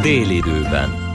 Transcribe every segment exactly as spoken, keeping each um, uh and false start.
Délidőben.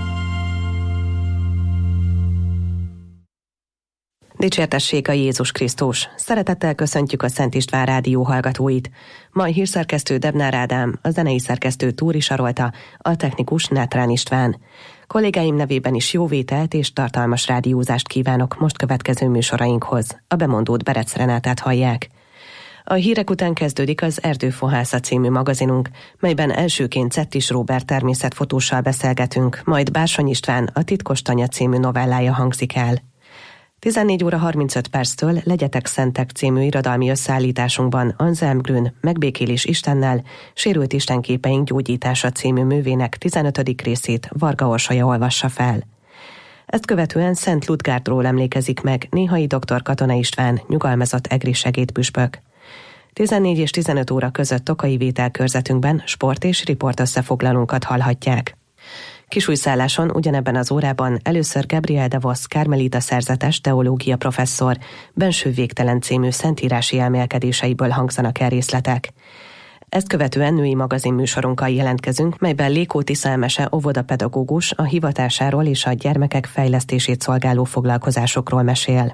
Dicsértessék a Jézus Krisztus! Szeretettel köszöntjük a Szent István Rádió hallgatóit. Mai hírszerkesztő Debnár Ádám, a zenei szerkesztő Túri Sarolta, a technikus Nátrán István. Kollégáim nevében is jó vételt és tartalmas rádiózást kívánok most következő műsorainkhoz. A bemondót Berec Renátát hallják. A hírek után kezdődik az Erdőfohásza című magazinunk, melyben elsőként Cettis Róbert természetfotóssal beszélgetünk, majd Bársony István a Titkos Tanya című novellája hangzik el. tizennégy óra harmincöt perctől Legyetek Szentek című irodalmi összeállításunkban Anselm Grün Megbékélés Istennel, Sérült Istenképeink gyógyítása című művének tizenötödik részét Varga Orsolya olvassa fel. Ezt követően Szent Ludgárdról emlékezik meg Néhai doktor Katona István, nyugalmazott egri segédpüspök. tizennégy és tizenöt óra között Tokai vételkörzetünkben sport és riport összefoglalónkat hallhatják. Kisújszálláson ugyanebben az órában először Gabriel de Vos Kármelita szerzetes teológia professzor Benső végtelen című szentírási elmélkedéseiből hangzanak el részletek. Ezt követően női magazin műsorunkkal jelentkezünk, melyben Lékó Tisza Emese óvodapedagógus a hivatásáról és a gyermekek fejlesztését szolgáló foglalkozásokról mesél.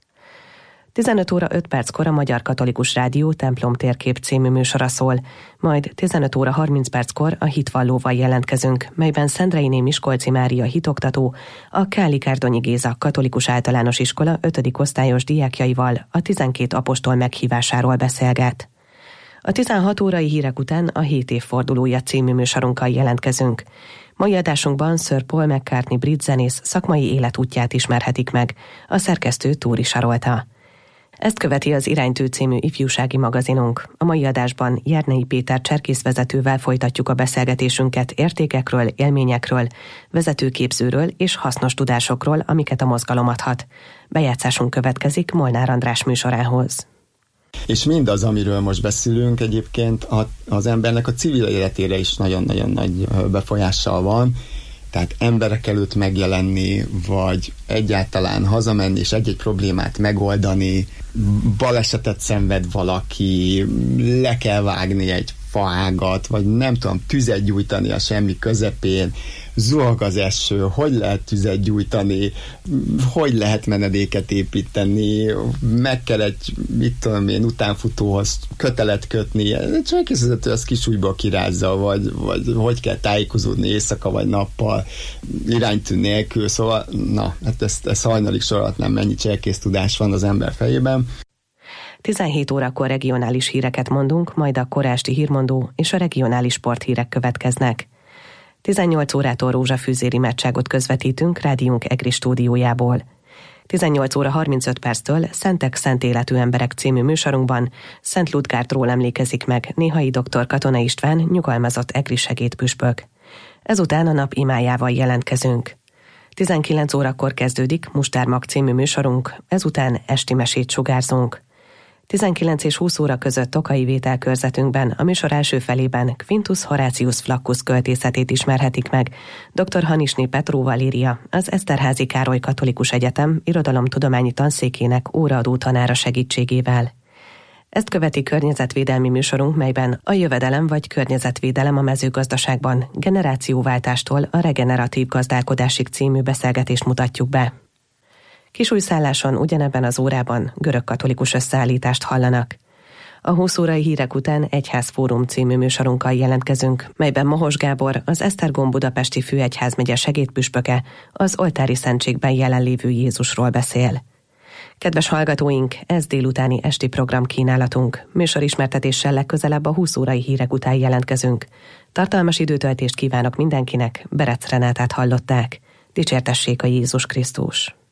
tizenöt óra öt perckor a Magyar Katolikus Rádió Templom térkép című műsora szól, majd tizenöt óra harminc perckor a Hitvallóval jelentkezünk, melyben Szendreiné Miskolci Mária hitoktató a Káli Kárdonyi Géza Katolikus Általános Iskola ötödik osztályos diákjaival a tizenkét apostol meghívásáról beszélget. A tizenhat órai hírek után a hét évfordulója című műsorunkkal jelentkezünk. Mai adásunkban Sir Paul McCartney brit zenész szakmai életútját ismerhetik meg, a szerkesztő Túri Sarolta. Ezt követi az Iránytű című ifjúsági magazinunk. A mai adásban Jernei Péter cserkészvezetővel folytatjuk a beszélgetésünket értékekről, élményekről, vezetőképzőről és hasznos tudásokról, amiket a mozgalom adhat. Bejátszásunk következik Molnár András műsorához. És mindaz, amiről most beszélünk, egyébként az embernek a civil életére is nagyon-nagyon nagy befolyással van. Tehát emberek előtt megjelenni, vagy egyáltalán hazamenni és egy-egy problémát megoldani, balesetet szenved valaki, le kell vágni egy faágat, vagy nem tudom, tüzet gyújtani a semmi közepén, zuhog az eső, hogy lehet tüzet gyújtani, hogy lehet menedéket építeni, meg kell egy, mit tudom én, utánfutóhoz kötelet kötni, csak elkészíthető, az kisújból kirázza, vagy, vagy hogy kell tájékozódni éjszaka vagy nappal, iránytű nélkül, szóval, na, hát ezt, ezt hajnalig sorolhatnám, mennyi cselkész tudás van az ember fejében. tizenhét órakor regionális híreket mondunk, majd a korásti hírmondó és a regionális sporthírek következnek. tizennyolc órától rózsafűzéri meccságot közvetítünk rádiónk egri stúdiójából. tizennyolc óra harmincöt perctől Szentek Szent Életű Emberek című műsorunkban Szent Ludgárdról emlékezik meg Néhai doktor Katona István, nyugalmazott egri segédpüspök. Ezután a nap imájával jelentkezünk. tizenkilenc órakor kezdődik Mustármag című műsorunk, ezután esti mesét sugárzunk. tizenkilenc és húsz óra között Tokai vételkörzetünkben a műsor első felében Quintus Horatius Flaccus költészetét ismerhetik meg dr. Hanisné Petró Valéria, az Eszterházy Károly Katolikus Egyetem irodalomtudományi tanszékének óraadó tanára segítségével. Ezt követi környezetvédelmi műsorunk, melyben a jövedelem vagy környezetvédelem a mezőgazdaságban generációváltástól a regeneratív gazdálkodásig című beszélgetést mutatjuk be. Kisújszálláson ugyanebben az órában görögkatolikus összeállítást hallanak. A húsz órai hírek után Egyházfórum című műsorunkkal jelentkezünk, melyben Mohos Gábor, az Esztergom budapesti főegyházmegye segédpüspöke, az oltári szentségben jelenlévő Jézusról beszél. Kedves hallgatóink, ez délutáni esti programkínálatunk. Műsorismertetéssel legközelebb a húsz órai hírek után jelentkezünk. Tartalmas időtöltést kívánok mindenkinek, Berec Renátát hallották. Dicsértessék a Jézus Krisztus!